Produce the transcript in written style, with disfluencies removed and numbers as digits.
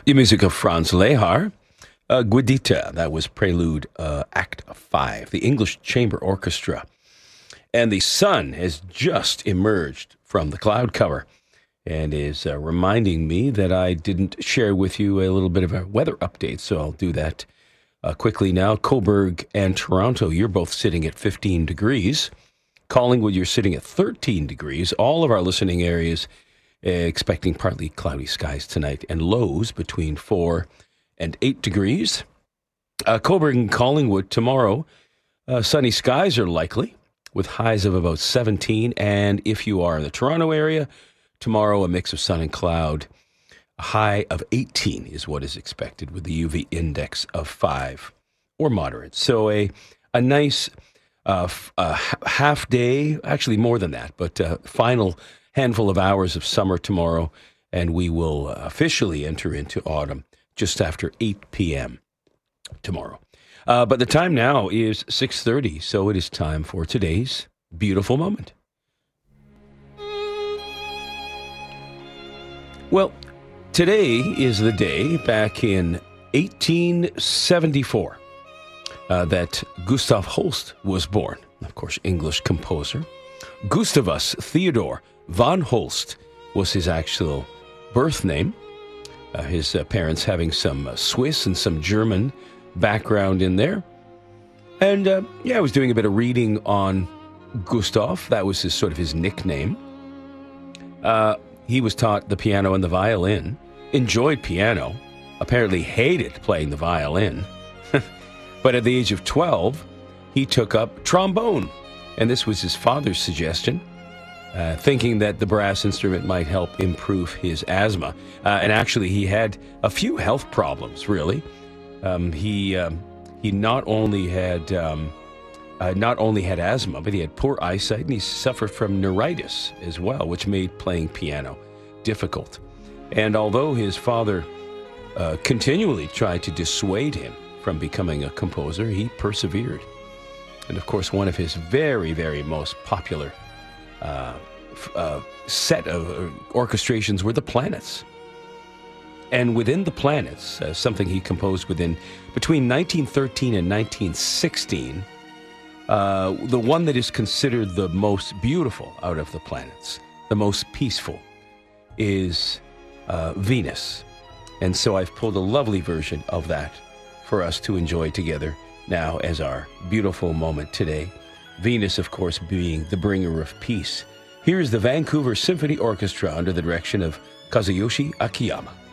The music of Franz Lehar, Guidita, that was Prelude Act 5, the English Chamber Orchestra. And the sun has just emerged from the cloud cover and is reminding me that I didn't share with you a little bit of a weather update, so I'll do that quickly now. Cobourg and Toronto, you're both sitting at 15 degrees. Collingwood, you're sitting at 13 degrees. All of our listening areas expecting partly cloudy skies tonight and lows between 4 and 8 degrees. Cobourg and Collingwood tomorrow, sunny skies are likely with highs of about 17. And if you are in the Toronto area, tomorrow a mix of sun and cloud. A high of 18 is what is expected with the UV index of 5 or moderate. So a nice half day, actually more than that, but final handful of hours of summer tomorrow, and we will officially enter into autumn just after 8 p.m. tomorrow. But the time now is 6:30, so it is time for today's beautiful moment. Well, today is the day back in 1874 that Gustav Holst was born, of course, English composer. Gustavus Theodor von Holst was his actual birth name, his parents having some Swiss and some German background in there. And I was doing a bit of reading on Gustav. That was sort of his nickname. He was taught the piano and the violin, enjoyed piano, apparently hated playing the violin. But at the age of 12, he took up trombone. And this was his father's suggestion, thinking that the brass instrument might help improve his asthma. And actually, he had a few health problems, really. He not only had asthma, but he had poor eyesight, and he suffered from neuritis as well, which made playing piano difficult. And although his father continually tried to dissuade him from becoming a composer, he persevered. And of course, one of his very, very most popular set of orchestrations were the Planets. And within the Planets, something he composed between 1913 and 1916, the one that is considered the most beautiful out of the planets, the most peaceful, is Venus. And so I've pulled a lovely version of that for us to enjoy together now as our beautiful moment today. Venus, of course, being the bringer of peace. Here's the Vancouver Symphony Orchestra under the direction of Kazuyoshi Akiyama.